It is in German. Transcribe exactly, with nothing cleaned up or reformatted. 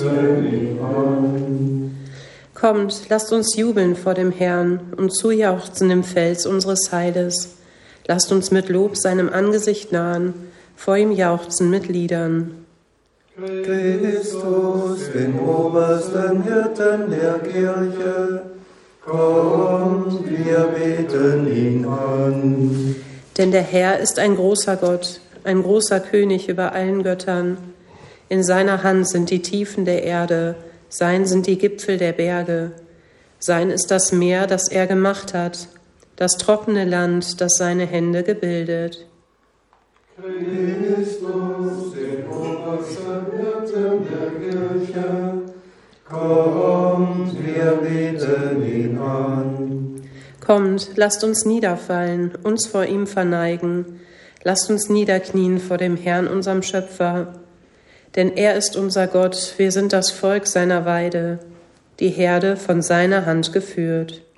Kommt, lasst uns jubeln vor dem Herrn und zujauchzen dem Fels unseres Heiles. Lasst uns mit Lob seinem Angesicht nahen, vor ihm jauchzen mit Liedern. Christus, den obersten Hirten der Kirche, kommt, wir beten ihn an. Denn der Herr ist ein großer Gott, ein großer König über allen Göttern. In seiner Hand sind die Tiefen der Erde, sein sind die Gipfel der Berge. Sein ist das Meer, das er gemacht hat, das trockene Land, das seine Hände gebildet. Christus, den obersten Hirten der Kirche, kommt, wir beten ihn an. Kommt, lasst uns niederfallen, uns vor ihm verneigen. Lasst uns niederknien vor dem Herrn, unserem Schöpfer. Denn er ist unser Gott, wir sind das Volk seiner Weide, die Herde von seiner Hand geführt.